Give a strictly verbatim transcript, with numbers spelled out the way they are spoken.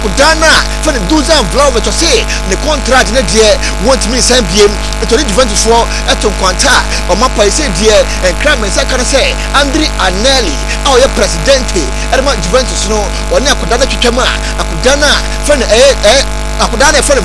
Kudana for the Duzan Vlover to say the contract in a dear want me send B M to the twenty-four at Quanta or Mapa say dear and Cram and second say Andre Anelli our presidente Edmund Juventus no or Nakudana Chama Akudana for the Akudana for the